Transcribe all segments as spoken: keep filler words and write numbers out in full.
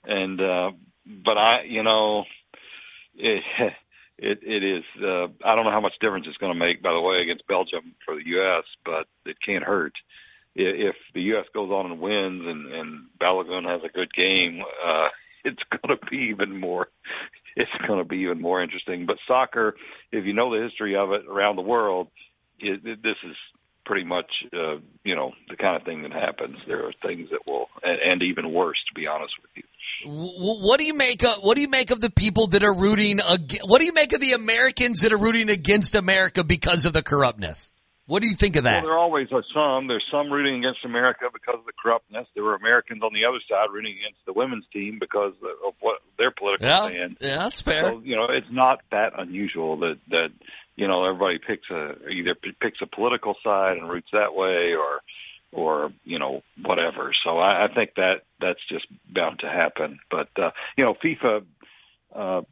And uh, but I, you know, it it, it is. Uh, I don't know how much difference it's going to make, by the way, against Belgium for the U S, but it can't hurt. If the U S goes on and wins, and, and Balogun has a good game, uh, it's going to be even more. It's going to be even more interesting. But soccer, if you know the history of it around the world, it, it, this is pretty much, uh, you know, the kind of thing that happens. There are things that will, and, and even worse, to be honest with you. What do you make of, what do you make of the people that are rooting, what do you make of the Americans that are rooting against America because of the corruptness? What do you think of that? Well, there always are some. There's some rooting against America because of the corruptness. There were Americans on the other side rooting against the women's team because of what their political yeah, stand. Yeah, that's fair. So, you know, it's not that unusual that, that, you know, everybody picks a, either picks a political side and roots that way, or, or, you know, whatever. So I, I think that that's just bound to happen. But, uh, you know, FIFA, uh,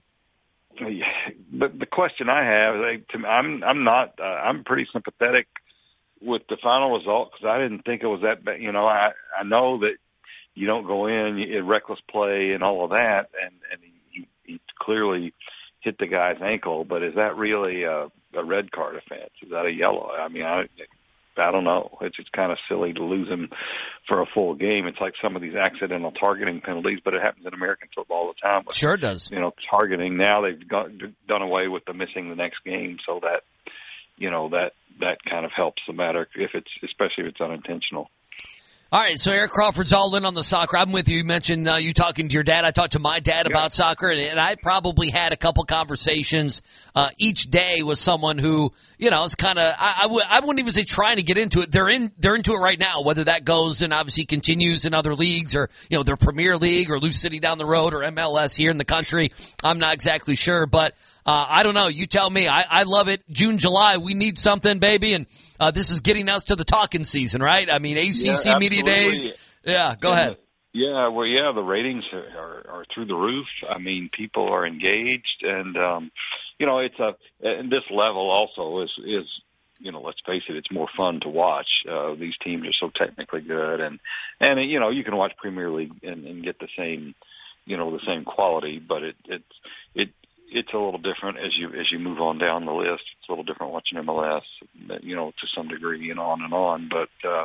but the question I have, I'm I'm not uh, I'm pretty sympathetic with the final result, because I didn't think it was that bad. You know, I I know that you don't go in in reckless play and all of that, and and he, he clearly hit the guy's ankle, but is that really a, a red card offense? Is that a yellow? I mean, I I don't know. It's just kind of silly to lose him for a full game. It's like some of these accidental targeting penalties, but it happens in American football all the time. But, sure does. You know, targeting, now they've got, done away with the missing the next game, so that, you know, that that kind of helps the matter, if it's especially if it's unintentional. All right, so Eric Crawford's all in on the soccer. I'm with you. You mentioned uh, you talking to your dad. I talked to my dad yeah. about soccer, and, and I probably had a couple conversations uh, each day with someone who, you know, is kind of, I, I, w- I wouldn't even say trying to get into it. They're in, they're into it right now, whether that goes and obviously continues in other leagues, or, you know, their Premier League or Lou City down the road, or M L S here in the country. I'm not exactly sure, but uh, I don't know. You tell me. I, I love it. June, July, we need something, baby, and Uh, this is getting us to the talking season, right? I mean, A C C yeah, Media Days. Yeah, go and ahead. The, yeah, well, yeah, the ratings are, are, are through the roof. I mean, people are engaged, and um, you know, it's a and this level also is is you know, let's face it, it's more fun to watch. Uh, these teams are so technically good, and and you know, you can watch Premier League and, and get the same, you know, the same quality, but it it's it. It's a little different as you as you move on down the list. It's a little different watching M L S, you know, to some degree, and on and on. But uh,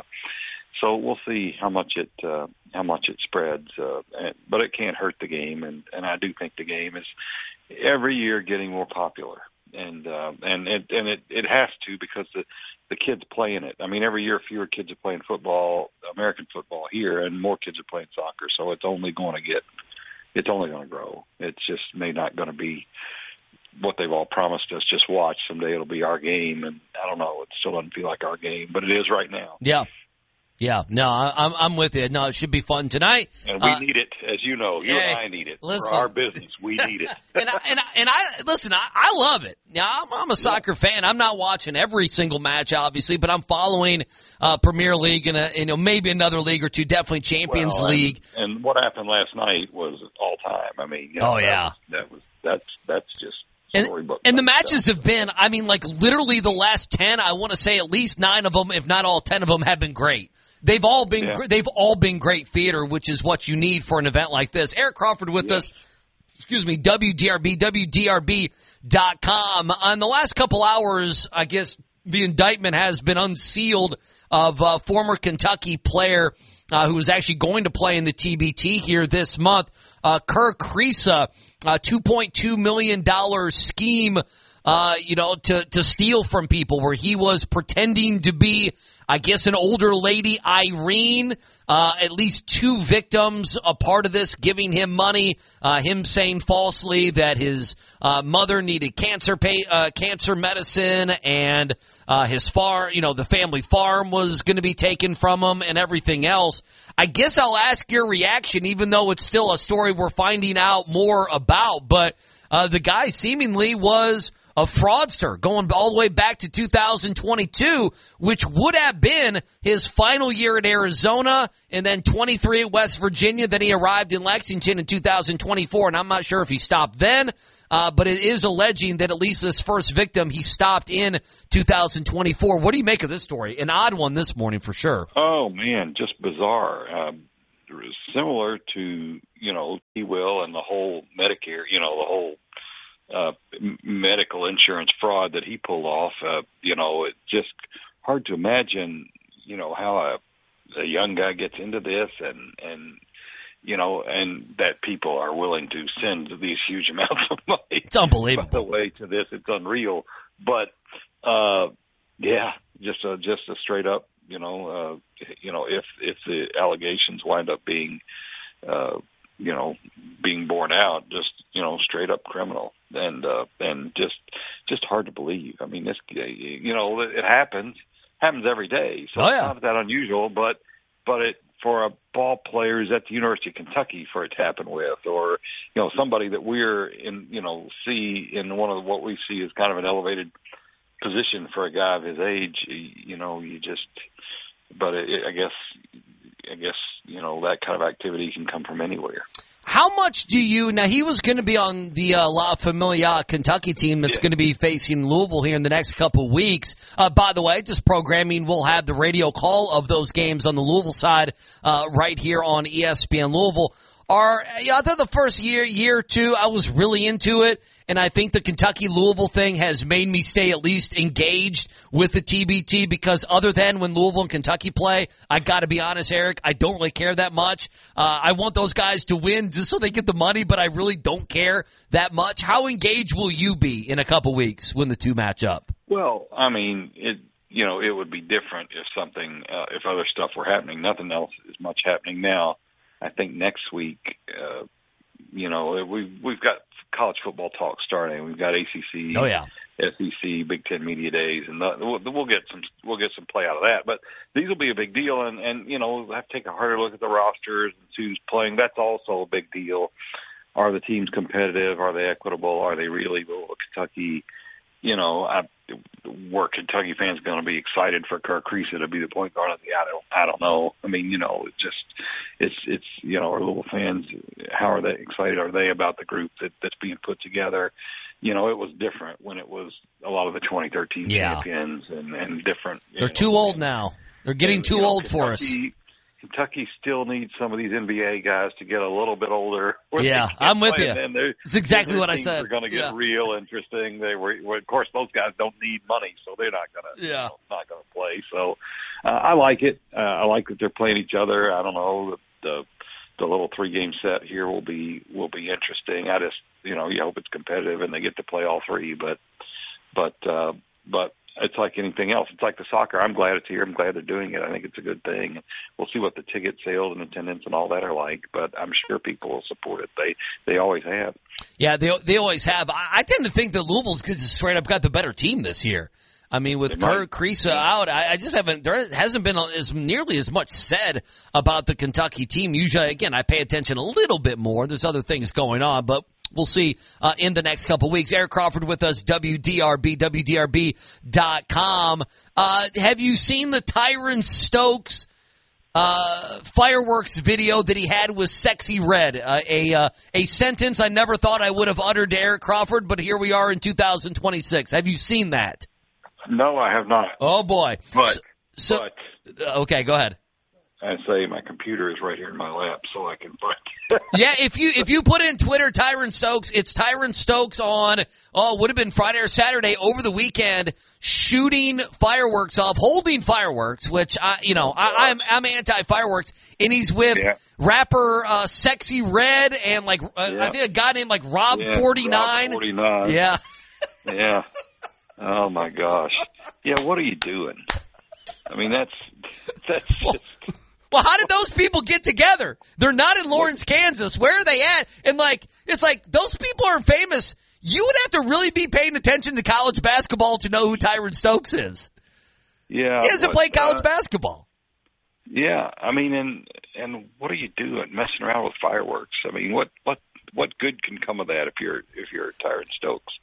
so we'll see how much it uh, how much it spreads. Uh, and, but it can't hurt the game, and, and I do think the game is every year getting more popular, and uh, and it, and it, it has to, because the the kids playing it. I mean, every year fewer kids are playing football, American football here, and more kids are playing soccer. So it's only going to get. It's only going to grow. It's just may not going to be what they've all promised us. Just watch. Someday it'll be our game, and I don't know. It still doesn't feel like our game, but it is right now. Yeah. Yeah, no, I'm I'm with you. No, it should be fun tonight. And we uh, need it, as you know. You hey, and I need it. listen. For our business, we need it. and, I, and, I, and I listen, I, I love it. Now, I'm, I'm a soccer yeah. fan. I'm not watching every single match, obviously, but I'm following uh, Premier League and, a, you know, maybe another league or two, definitely Champions well, League. And, and what happened last night was all time. I mean, you know, oh, yeah. That was, that was, that's, that's just. And, and the matches have been, I mean, like literally the last ten, I want to say at least nine of them, if not all ten of them, have been great. They've all been, yeah. they've all been great theater, which is what you need for an event like this. Eric Crawford with yes. us, excuse me, W D R B, W D R B dot com. On the last couple hours, I guess the indictment has been unsealed of a former Kentucky player uh, who was actually going to play in the T B T here this month, uh, Kerr Kriisa, a two point two million dollars scheme, uh, you know, to, to steal from people, where he was pretending to be, I guess, an older lady, Irene, uh, at least two victims a part of this, giving him money, uh, him saying falsely that his, uh, mother needed cancer pay, uh, cancer medicine, and, uh, his farm, you know, the family farm was going to be taken from him and everything else. I guess I'll ask your reaction, even though it's still a story we're finding out more about, but, uh, the guy seemingly was a fraudster going all the way back to two thousand twenty-two, which would have been his final year at Arizona, and then twenty-three at West Virginia. Then he arrived in Lexington in two thousand twenty-four, and I'm not sure if he stopped then, uh, but it is alleging that at least this first victim he stopped in two thousand twenty-four. What do you make of this story? An odd one this morning for sure. Oh, man, just bizarre. Um, similar to, you know, he he will, and the whole Medicare, you know, the whole uh, medical insurance fraud that he pulled off. Uh, you know, it's just hard to imagine, you know, how a, a young guy gets into this, and and you know, and that people are willing to send these huge amounts of money. It's unbelievable. By the way, to this, it's unreal. But uh, yeah, just a, just a straight up, you know, uh, you know, if if the allegations wind up being, uh, you know, being borne out, just you know, straight up criminal, and uh, and just just hard to believe. I mean, this, you know, it happens happens every day, so oh, yeah. it's not that unusual. But but it. For a ball players at the University of Kentucky for it to happen with, or, you know, somebody that we're in, you know, see in one of what we see as kind of an elevated position for a guy of his age, you know, you just, but it, I guess, I guess, you know, that kind of activity can come from anywhere. How much do you, now he was going to be on the uh, La Familia Kentucky team that's yeah. going to be facing Louisville here in the next couple of weeks. Uh, by the way, just programming, we'll have the radio call of those games on the Louisville side uh, right here on E S P N Louisville. Are, yeah, I thought the first year, year or two, I was really into it, and I think the Kentucky-Louisville thing has made me stay at least engaged with the T B T, because other than when Louisville and Kentucky play, I got to be honest, Eric, I don't really care that much. Uh, I want those guys to win just so they get the money, but I really don't care that much. How engaged will you be in a couple weeks when the two match up? Well, I mean, it you know, it would be different if something, uh, if other stuff were happening. Nothing else is much happening now. I think next week, uh, you know, we've, we've got college football talk starting. We've got A C C, oh, yeah. S E C, Big Ten Media Days, and the, we'll, we'll get some we'll get some play out of that. But these will be a big deal, and, and you know, we'll have to take a harder look at the rosters and who's playing. That's also a big deal. Are the teams competitive? Are they equitable? Are they really? Will Kentucky, you know, I, were Kentucky fans going to be excited for Kirk Creesa to be the point guard? I don't, I don't know. I mean, you know, it's just, it's, it's, you know, our little fans, how are they excited? Are they about the group that, that's being put together? You know, it was different when it was a lot of the twenty thirteen yeah. champions and, and different. They're know, too old and, now. They're getting and, too you know, old Kentucky, for us. Kentucky still needs some of these N B A guys to get a little bit older. Yeah, I'm with you. It's exactly what I said. They're going to get yeah. real interesting. They were, well, of course, those guys don't need money, so they're not going to, yeah. you know, not going to play. So uh, I like it. Uh, I like that they're playing each other. I don't know, the the, the little three game set here will be will be interesting. I just, you know, you hope it's competitive and they get to play all three. But but uh, but. It's like anything else. It's like the soccer. I'm glad it's here. I'm glad they're doing it. I think it's a good thing. We'll see what the ticket sales and attendance and all that are like, but I'm sure people will support it. They they always have. Yeah, they they always have. I, I tend to think that Louisville's straight up got the better team this year. I mean, with Kirk Creesa out, I, I just haven't. There hasn't been as nearly as much said about the Kentucky team. Usually, again, I pay attention a little bit more. There's other things going on, but we'll see uh, in the next couple weeks. Eric Crawford with us, W D R B, W D R B dot com. Uh, have you seen the Tyron Stokes uh, fireworks video that he had with Sexy Red? Uh, a uh, a sentence I never thought I would have uttered to Eric Crawford, but here we are in two thousand twenty-six. Have you seen that? No, I have not. Oh, boy. But, so, so but okay, go ahead. I say my computer is right here in my lap, so I can find it. Yeah, if you if you put in Twitter Tyron Stokes, it's Tyron Stokes on, oh, would have been Friday or Saturday over the weekend, shooting fireworks off, holding fireworks, which, I, you know, I, I'm I'm anti-fireworks, and he's with yeah. rapper uh, Sexy Red and, like, uh, yeah. I think a guy named, like, Rob yeah, forty-nine. Rob forty-nine. Yeah. Yeah. Oh, my gosh. Yeah, what are you doing? I mean, that's that's just... Well, how did those people get together? They're not in Lawrence, Kansas. Where are they at? And, like, it's like those people are famous. You would have to really be paying attention to college basketball to know who Tyron Stokes is. Yeah. He hasn't but, played college uh, basketball. Yeah. I mean, and and what are you doing messing around with fireworks? I mean, what what what good can come of that if you're if you're Tyron Stokes?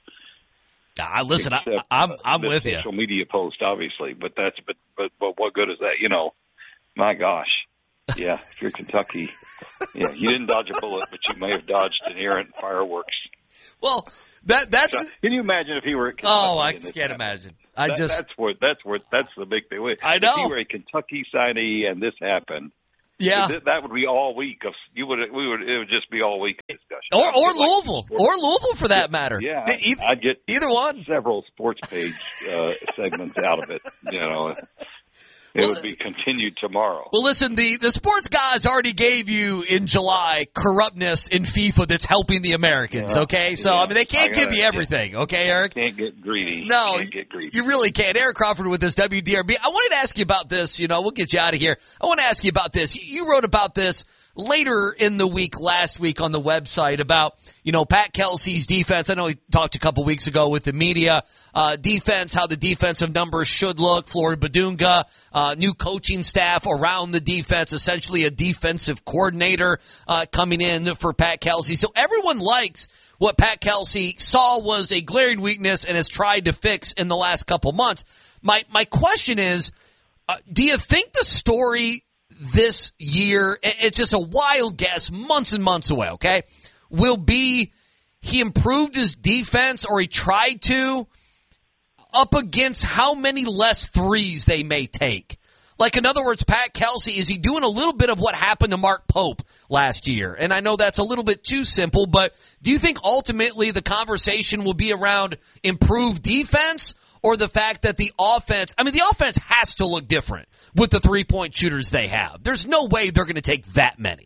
Uh, listen, Except, I, I'm I'm uh, with you. Social media post, obviously, but that's but, but but what good is that? You know, my gosh, yeah. If you're Kentucky, yeah, you didn't dodge a bullet, but you may have dodged an errant fireworks. Well, that that's. So, can you imagine if he were? At Kentucky oh, I can't happened? imagine. I that, just that's what that's what that's the big thing. I know. If he were a Kentucky signee and this happened, Yeah, that, that would be all week of you would we would it would just be all week of discussion. Or or like Louisville, or Louisville for that matter. Yeah, either, I'd get either one. Several sports page uh, segments out of it. You know. It well, would be continued tomorrow. Well, listen, the, the sports gods already gave you in July corruptness in FIFA that's helping the Americans, yeah, okay? So, yeah. I mean, they can't gotta, give you everything, yeah. okay, Eric? Can't get greedy. No, can't get greedy. You really can't. Eric Crawford with this W D R B. I wanted to ask you about this. You know, we'll get you out of here. I want to ask you about this. You wrote about this later in the week, last week on the website about, you know, Pat Kelsey's defense. I know he talked a couple weeks ago with the media. Uh, defense, how the defensive numbers should look. Floyd Badunga, uh, new coaching staff around the defense, essentially a defensive coordinator, uh, coming in for Pat Kelsey. So everyone likes what Pat Kelsey saw was a glaring weakness and has tried to fix in the last couple months. My, my question is, uh, do you think the story this year, it's just a wild guess, months and months away, okay, will be he improved his defense, or he tried to, up against how many less threes they may take? Like, in other words, Pat Kelsey, is he doing a little bit of what happened to Mark Pope last year? And I know that's a little bit too simple, but do you think ultimately the conversation will be around improved defense, or the fact that the offense, I mean, the offense has to look different with the three-point shooters they have. There's no way they're going to take that many.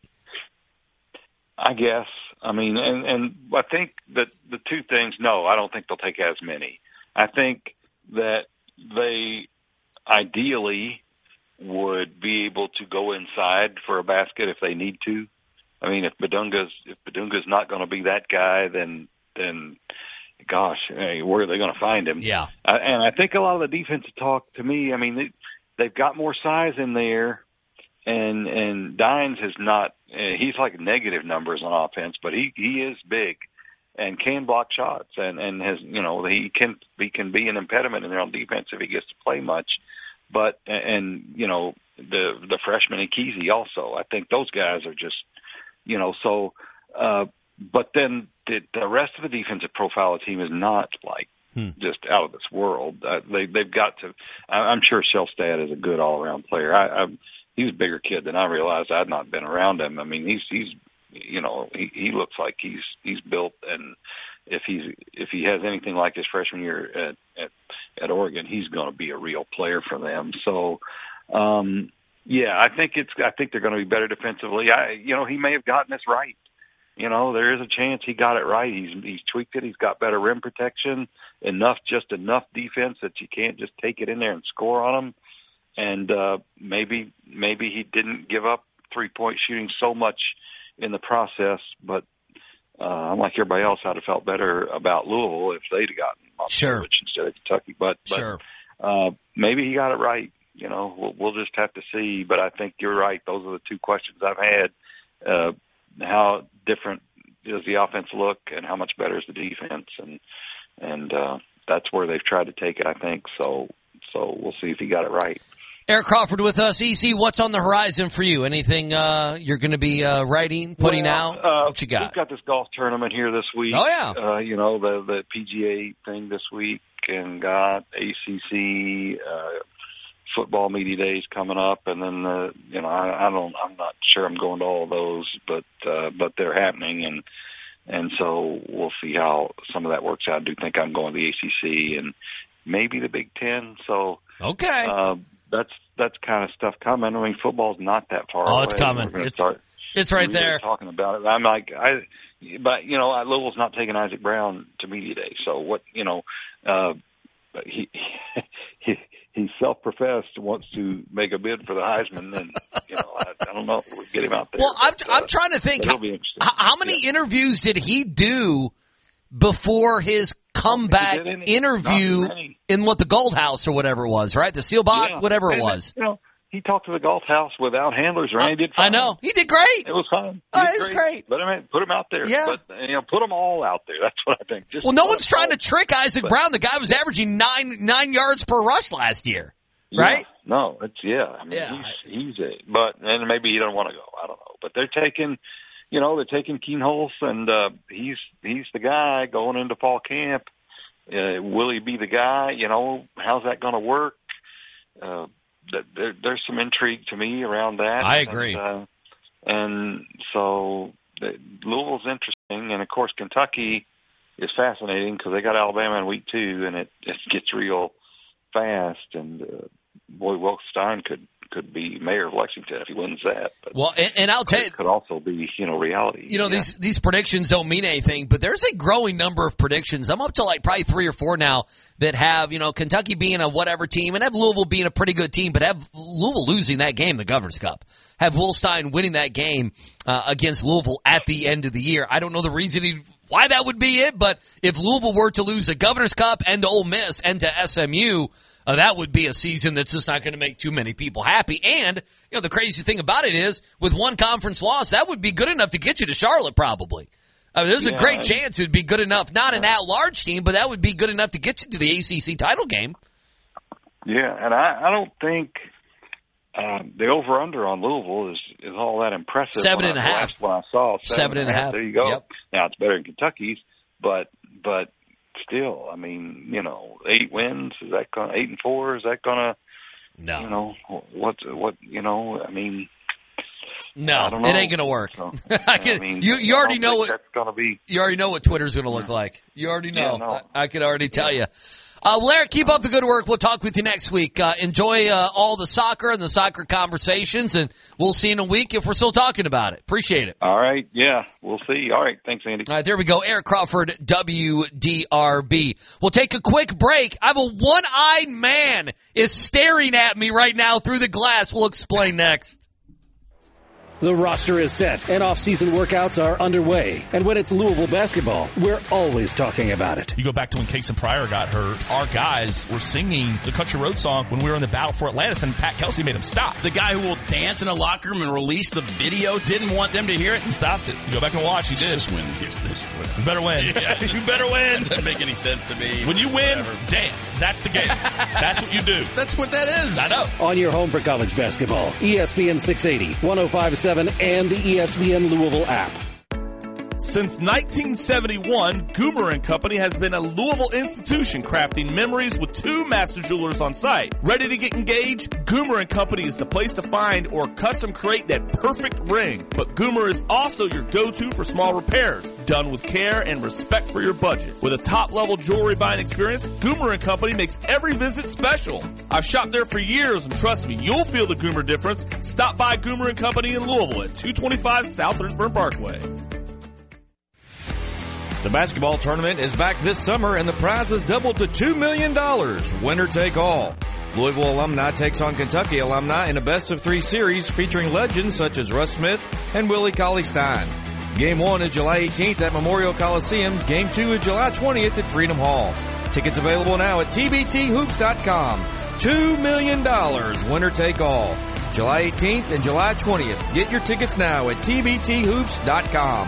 I guess. I mean, and, and I think that the two things, no, I don't think they'll take as many. I think that they ideally would be able to go inside for a basket if they need to. I mean, if Badunga's, if Badunga's not going to be that guy, then, then, gosh, hey, where are they going to find him? Yeah. Uh, and I think a lot of the defensive talk to me, I mean, they, they've got more size in there, and and Dines is not, uh, he's like negative numbers on offense, but he, he is big and can block shots, and, and has, you know, he can, he can be an impediment in there on defense if he gets to play much. But, and, you know, the, the freshman in Kesey also, I think those guys are just, you know, so, uh, but then the, the rest of the defensive profile of the team is not like hmm. just out of this world. Uh, they, they've got to. I, I'm sure Shelstad is a good all-around player. I, I, he was a bigger kid than I realized. I'd not been around him. I mean, he's he's you know he, he looks like he's he's built, and if he's if he has anything like his freshman year at at, at Oregon, he's going to be a real player for them. So. Um, yeah, I think it's. I think they're going to be better defensively. I, you know, he may have gotten this right. You know, there is a chance he got it right. He's he's tweaked it. He's got better rim protection, enough, just enough defense that you can't just take it in there and score on him. And uh, maybe maybe he didn't give up three-point shooting so much in the process. But uh, unlike everybody else, I'd have felt better about Louisville if they'd gotten Montgomery sure. instead of Kentucky. But, but sure. uh, maybe he got it right. You know, we'll, we'll just have to see. But I think you're right. Those are the two questions I've had. Uh, how different does the offense look, and how much better is the defense? And and uh, that's where they've tried to take it, I think. So so we'll see if he got it right. Eric Crawford with us. E C, what's on the horizon for you? Anything uh, you're going to be uh, writing, putting well, out? Uh, what you got? We've got this golf tournament here this week. Oh, yeah. Uh, you know, the, the P G A thing this week, and got A C C uh football media days coming up, and then the you know I, I don't I'm not sure I'm going to all of those, but uh, but they're happening, and and so we'll see how some of that works out. I do think I'm going to the A C C and maybe the Big Ten. So okay, uh, that's that's kind of stuff coming. I mean, football's not that far oh, away. it's coming. It's start it's right really there. Talking about it, I'm like I, but you know, Louisville's not taking Isaac Brown to media day. So what you know, uh, he he. He self-professed wants to make a bid for the Heisman, and you know I, I don't know if we'll get him out there. Well, I'm but, I'm uh, trying to think how, how many yeah. interviews did he do before his comeback interview in what the Gold House or whatever it was, right? The Sealbach, yeah. whatever it and was. Then, you know, he talked to the Golf House without handlers, right? He did fine. I know he did great. It was fun. He oh, did it was great. great. But I mean, put him out there. Yeah. But you know, put them all out there. That's what I think. Just well, no one's trying to trick Isaac but, Brown. The guy was averaging nine nine yards per rush last year. Right? Yeah, no, it's yeah. I mean, yeah. he's he's a but and maybe he don't want to go. I don't know, but they're taking, you know, they're taking Keenholz, and uh, he's he's the guy going into fall camp. Uh, will he be the guy? You know, how's that going to work? Uh, there, there's some intrigue to me around that. I agree. And, uh, and so the, Louisville's interesting, and of course Kentucky is fascinating because they got Alabama in week two, and it, it gets real fast. And uh, boy, Will Stein could could be mayor of Lexington if he wins that. But well, and, and I'll tell you, it could also be, you know, reality. You know, yeah. these these predictions don't mean anything, but there's a growing number of predictions. I'm up to like probably three or four now that have, you know, Kentucky being a whatever team and have Louisville being a pretty good team, but have Louisville losing that game, the Governor's Cup. Have Will Stein winning that game uh, against Louisville at the end of the year. I don't know the reasoning why that would be it, but if Louisville were to lose the Governor's Cup and to Ole Miss and to S M U, Uh, that would be a season that's just not going to make too many people happy. And, you know, the crazy thing about it is, with one conference loss, that would be good enough to get you to Charlotte probably. I mean, there's yeah, a great I, chance it would be good enough, not an at-large team, but that would be good enough to get you to the A C C title game. Yeah, and I, I don't think um, the over-under on Louisville is, is all that impressive. Seven and I, a half. Last one I saw, seven, seven and, and a half. half. There you go. Yep. Now, it's better than Kentucky's, but but still, I mean, you know, eight wins, is that going to, eight and four, is that going to, no. you know, what, what, you know, I mean, no, I don't know. It ain't going to work. So, I can, I mean, you, you already know what, that's going to be. You already know what Twitter's going to look like. You already know. Yeah, no. I, I can already tell you. Uh, well, Eric, keep up the good work. We'll talk with you next week. Uh, enjoy uh, all the soccer and the soccer conversations, and we'll see you in a week if we're still talking about it. Appreciate it. All right. Yeah, we'll see. All right. Thanks, Andy. All right, there we go. Eric Crawford, W D R B. We'll take a quick break. I have a one-eyed man is staring at me right now through the glass. We'll explain next. The roster is set and off-season workouts are underway. And when it's Louisville basketball, we're always talking about it. You go back to when Kason Pryor got hurt, our guys were singing the Country Road song when we were in the battle for Atlantis, and Pat Kelsey made him stop. The guy who will dance in a locker room and release the video didn't want them to hear it. He stopped it. You go back and watch. He did. Just win. Here's this. You better win. Yeah. You better win. Doesn't make any sense to me. When you win, Whatever. dance. That's the game. That's what you do. That's what that is. I know. On your home for college basketball, E S P N six eighty, one oh five point seven, and the E S P N Louisville app. Since nineteen seventy-one, Goomer and Company has been a Louisville institution crafting memories with two master jewelers on site. Ready to get engaged? Goomer and Company is the place to find or custom create that perfect ring. But Goomer is also your go-to for small repairs, done with care and respect for your budget. With a top-level jewelry buying experience, Goomer and Company makes every visit special. I've shopped there for years, and trust me, you'll feel the Goomer difference. Stop by Goomer and Company in Louisville at two twenty-five South Lynchburg Parkway. The basketball tournament is back this summer, and the prize is doubled to two million dollars. Winner take all. Louisville alumni takes on Kentucky alumni in a best-of-three series featuring legends such as Russ Smith and Willie Cauley-Stein. Game one is July eighteenth at Memorial Coliseum. Game two is July twentieth at Freedom Hall. Tickets available now at T B T hoops dot com. two million dollars. Winner take all. July eighteenth and July twentieth. Get your tickets now at T B T hoops dot com.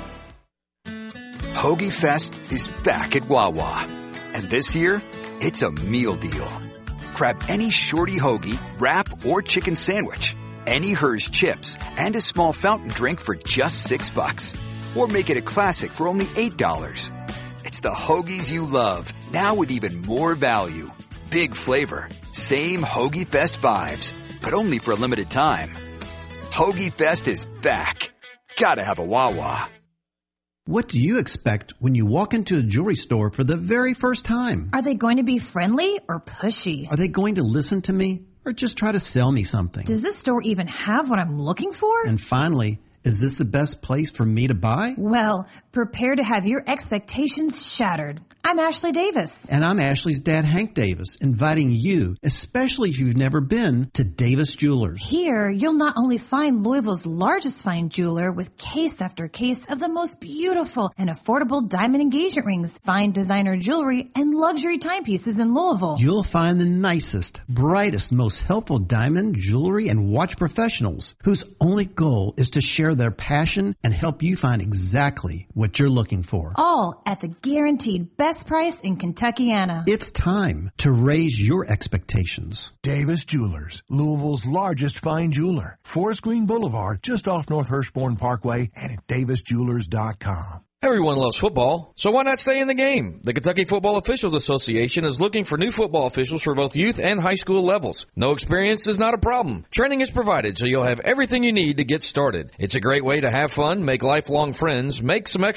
Hoagie Fest is back at Wawa. And this year, it's a meal deal. Grab any shorty hoagie, wrap, or chicken sandwich, any Hers chips, and a small fountain drink for just six bucks. Or make it a classic for only eight dollars. It's the hoagies you love, now with even more value. Big flavor, same Hoagie Fest vibes, but only for a limited time. Hoagie Fest is back. Gotta have a Wawa. What do you expect when you walk into a jewelry store for the very first time? Are they going to be friendly or pushy? Are they going to listen to me or just try to sell me something? Does this store even have what I'm looking for? And finally, is this the best place for me to buy? Well, prepare to have your expectations shattered. I'm Ashley Davis. And I'm Ashley's dad, Hank Davis, inviting you, especially if you've never been, to Davis Jewelers. Here, you'll not only find Louisville's largest fine jeweler with case after case of the most beautiful and affordable diamond engagement rings, fine designer jewelry, and luxury timepieces in Louisville. You'll find the nicest, brightest, most helpful diamond, jewelry, and watch professionals whose only goal is to share their passion and help you find exactly what you're looking for. All at the guaranteed best best price in Kentuckiana. It's time to raise your expectations. Davis Jewelers, Louisville's largest fine jeweler. Forest Green Boulevard, just off North Hirschborn Parkway, and at davis jewelers dot com. Everyone loves football, so why not stay in the game? The Kentucky Football Officials Association is looking for new football officials for both youth and high school levels. No experience is not a problem. Training is provided, so you'll have everything you need to get started. It's a great way to have fun, make lifelong friends, make some extra